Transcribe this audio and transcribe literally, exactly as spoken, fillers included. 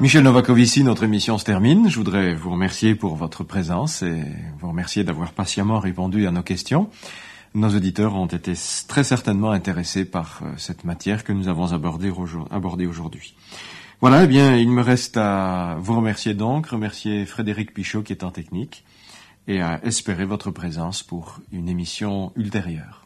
Michel Novakovici, notre émission se termine. Je voudrais vous remercier pour votre présence et vous remercier d'avoir patiemment répondu à nos questions. Nos auditeurs ont été très certainement intéressés par cette matière que nous avons abordée aujourd'hui. Voilà, eh bien, il me reste à vous remercier donc, remercier Frédéric Pichot qui est en technique et à espérer votre présence pour une émission ultérieure.